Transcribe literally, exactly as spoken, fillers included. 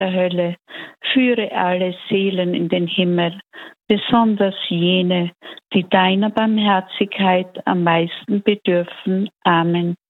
der Hölle. Führe alle Seelen in den Himmel, besonders jene, die deiner Barmherzigkeit am meisten bedürfen. Amen.